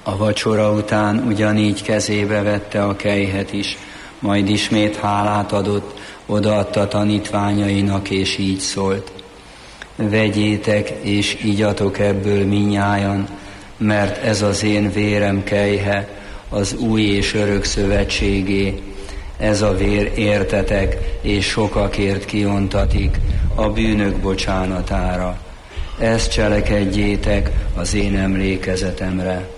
A vacsora után ugyanígy kezébe vette a kelyhet is, majd ismét hálát adott, odaadta tanítványainak, és így szólt: vegyétek és igyatok ebből minnyájan, mert ez az én vérem kelyhe, az új és örök szövetségé. Ez a vér értetek és sokakért kiontatik a bűnök bocsánatára. Ezt cselekedjétek az én emlékezetemre.